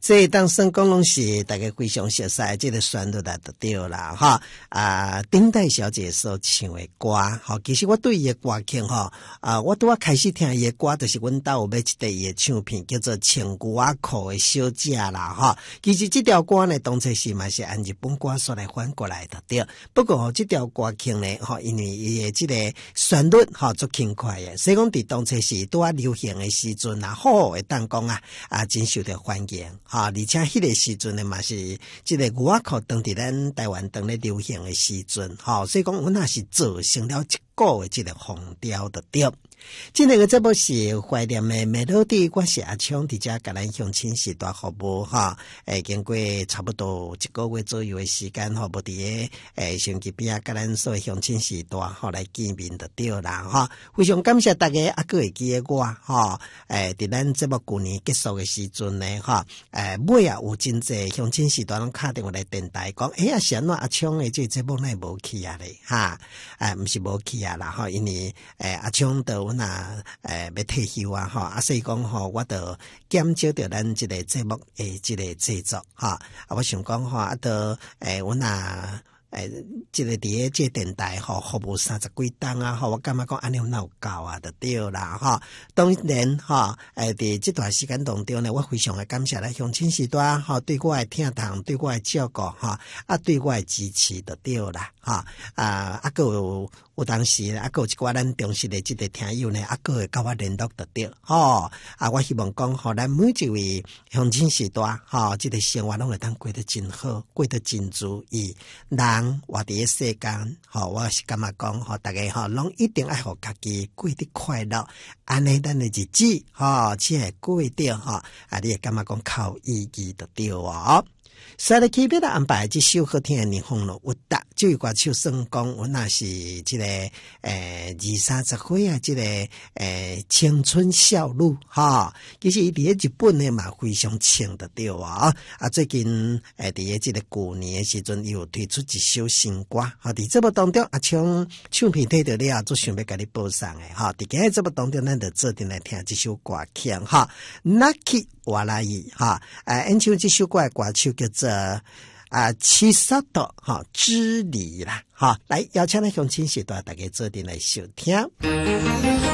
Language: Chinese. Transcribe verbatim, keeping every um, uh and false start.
这当算讲拢是大家非常熟悉这个旋律来就对啦哈啊，丁代小姐所唱的歌哈，其实我对伊的歌曲哈啊，我拄啊开始听伊的歌，就是阮兜有买一块伊的唱片，叫做《穿牛仔裤的小姐》啦哈。其实这条歌呢，当初是嘛是按日本歌所来翻过来的对。不过吼，这条歌曲呢，哈，因为伊的这个旋律哈足轻快的，所以讲伫当初是拄啊流行的时阵啊，好好的当讲啊啊，真受到欢迎。哈，而且迄个时阵呢嘛是即个牛仔裤当伫咱台湾当咧流行的时阵，哈，所以讲阮也是造成了一个的即个风调的对。今天个节目是怀念的美乐蒂，我是阿昌，伫遮甲咱乡亲时代服务哈，诶，经过差不多一个月左右的时间，哈，无伫诶诶手机边啊，甲咱所乡亲时代哈来见面就对啦哈。非常感谢大家啊，个会记得我哈，诶，伫咱节目旧年结束的时阵呢哈，诶，尾啊有真侪乡亲时代拢敲电话来电台讲，诶啊，是安怎阿昌诶这节目乃无去啊咧哈，诶，毋是无去啊啦哈，因为诶阿昌都那诶要退休啊吼，啊所以讲吼，我就减少着咱即个节目诶即个制作哈，啊我想讲吼，啊都诶阮啊诶即个伫诶即电台吼服务三十几档啊吼，我感觉讲安尼有哪有够啊，就对啦吼。当然吼，诶伫即段时间当中呢，我非常诶感谢咱乡亲时代吼对我诶听堂，对我诶照顾吼，啊对我诶支持就对啦吼，啊啊个有。有当时啊，还有一寡咱忠实的即个听友呢，啊，还会甲我联络得到，吼啊！我希望讲，吼咱每一位乡亲时代，吼即个生活拢会当过得真好，过得真如意。人活伫个世间，吼我是感觉讲，吼大家吼拢一定爱互家己过得快乐，安尼咱的日子，吼才会过得吼啊！你会感觉讲较有意义得到哦。所以起要来安排这首好听的日风咯，有达这一歌手算讲，我那是这个诶二三十岁啊，这个诶青春少女哈。其实伊伫日本呢嘛非常青得到啊！啊，最近诶伫这个旧年的时阵，又推出一首新歌哈。伫这部当中，阿唱唱片推到了，就想要甲你播送诶哈。伫今日这部当中，咱就做阵来听这首歌曲哈。Naki 瓦拉伊哈，诶，演唱这首歌的歌手叫做啊七萨多哈之里啦哈，来邀请咱乡亲时代大家做阵来收听。